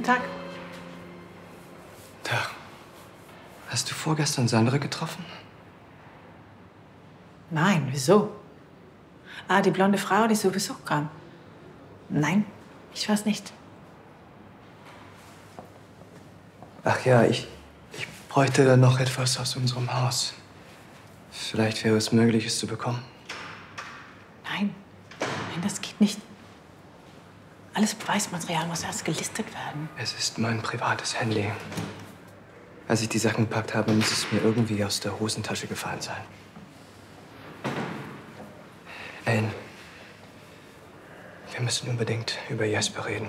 Tag. Tag. Hast du vorgestern Sandra getroffen? Nein, wieso? Ah, die blonde Frau, die zu Besuch kam. Nein, ich weiß nicht. Ach ja, ich bräuchte dann noch etwas aus unserem Haus. Vielleicht wäre es möglich, es zu bekommen. Nein, das geht nicht. Alles Beweismaterial muss erst gelistet werden. Es ist mein privates Handy. Als ich die Sachen gepackt habe, muss es mir irgendwie aus der Hosentasche gefallen sein. Ellen, wir müssen unbedingt über Jesper reden.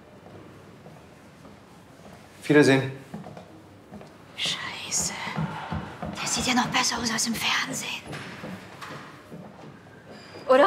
Wiedersehen. Scheiße. Der sieht ja noch besser aus als im Fernsehen. Oder?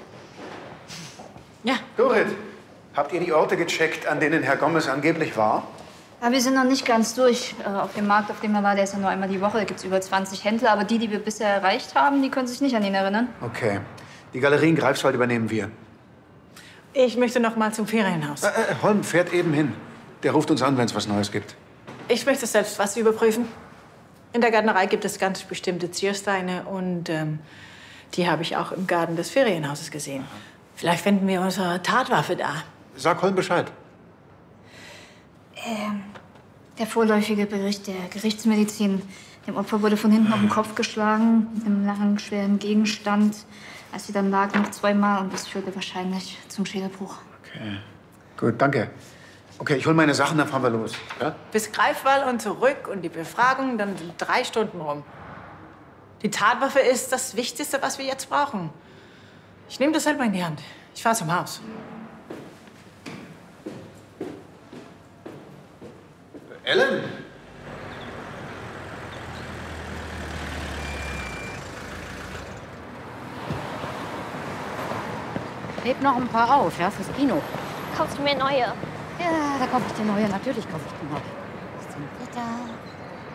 Ja. Dorit, habt ihr die Orte gecheckt, an denen Herr Gomez angeblich war? Ja, wir sind noch nicht ganz durch. Auf dem Markt, auf dem er war, der ist ja nur einmal die Woche. Da gibt es über 20 Händler. Aber die wir bisher erreicht haben, die können sich nicht an ihn erinnern. Okay. Die Galerie in Greifswald übernehmen wir. Ich möchte noch mal zum Ferienhaus. Holm fährt eben hin. Der ruft uns an, wenn es was Neues gibt. Ich möchte selbst was überprüfen. In der Gärtnerei gibt es ganz bestimmte Ziersteine und die habe ich auch im Garten des Ferienhauses gesehen. Vielleicht finden wir unsere Tatwaffe da. Sag Holm Bescheid. Der vorläufige Bericht der Gerichtsmedizin. Dem Opfer wurde von hinten auf den Kopf geschlagen, mit einem langen, schweren Gegenstand. Als sie dann lag, noch zweimal und das führte wahrscheinlich zum Schädelbruch. Okay. Gut, danke. Okay, ich hol meine Sachen, dann fahren wir los. Ja? Bis Greifswald und zurück und die Befragung, dann sind 3 Stunden rum. Die Tatwaffe ist das Wichtigste, was wir jetzt brauchen. Ich nehme das selber in die Hand. Ich fahre zum Haus. Ellen! Heb noch ein paar auf, ja, fürs Kino. Kaufst du mir neue? Ja, da kaufe ich dir neue. Natürlich kaufe ich dir neue. Was sind wir da?